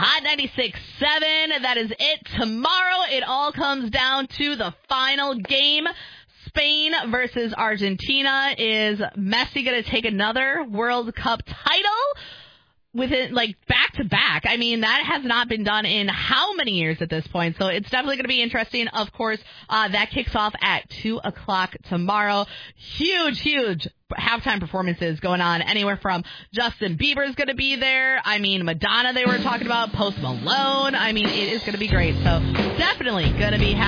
Hot 96.7. That is it. Tomorrow, it all comes down to the final game. Spain versus Argentina. Is Messi going to take another World Cup title? Within, back to back. I mean, that has not been done in how many years at this point? So it's definitely going to be interesting. Of course, that kicks off at 2 o'clock tomorrow. Huge halftime performances going on. Anywhere from Justin Bieber's going to be there. I mean, Madonna they were talking about. Post Malone. I mean, it is going to be great. So definitely going to be